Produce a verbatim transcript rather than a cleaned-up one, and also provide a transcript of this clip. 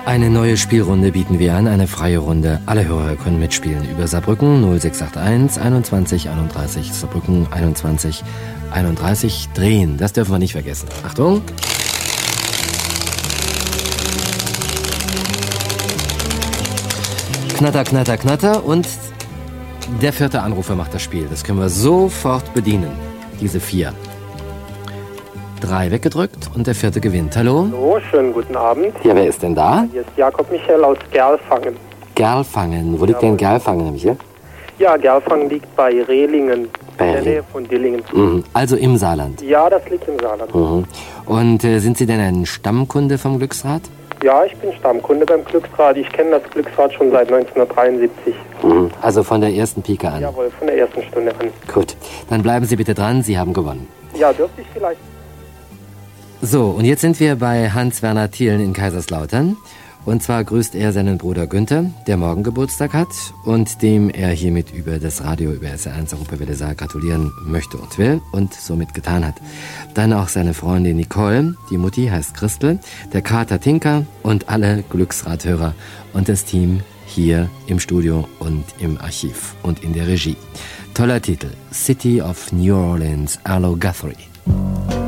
Eine neue Spielrunde bieten wir an, eine freie Runde. Alle Hörer können mitspielen über Saarbrücken null sechs acht eins einundzwanzig einunddreißig, Saarbrücken einundzwanzig einunddreißig, drehen. Das dürfen wir nicht vergessen. Achtung! Knatter, knatter, knatter und der vierte Anrufer macht das Spiel. Das können wir sofort bedienen, diese vier. Drei weggedrückt und der vierte gewinnt. Hallo? Hallo, schönen guten Abend. Ja, wer ist denn da? Hier ist Jakob Michael aus Gerlfangen. Gerlfangen. Wo liegt denn Gerlfangen, Michael? Ja, Gerlfangen liegt bei Rehlingen, bei in der Nähe von Dillingen. Mhm. Also im Saarland? Ja, das liegt im Saarland. Mhm. Und äh, sind Sie denn ein Stammkunde vom Glücksrad? Ja, ich bin Stammkunde beim Glücksrad. Ich kenne das Glücksrad schon seit neunzehnhundertdreiundsiebzig. Mhm. Also von der ersten Pike an? Jawohl, von der ersten Stunde an. Gut, dann bleiben Sie bitte dran. Sie haben gewonnen. Ja, dürfte ich vielleicht... So, und jetzt sind wir bei Hans-Werner Thielen in Kaiserslautern. Und zwar grüßt er seinen Bruder Günther, der morgen Geburtstag hat und dem er hiermit über das Radio, über S R eins Europawelle Saar gratulieren möchte und will und somit getan hat. Dann auch seine Freundin Nicole, die Mutti heißt Christel, der Kater Tinker und alle Glücksradhörer und das Team hier im Studio und im Archiv und in der Regie. Toller Titel, City of New Orleans, Arlo Guthrie.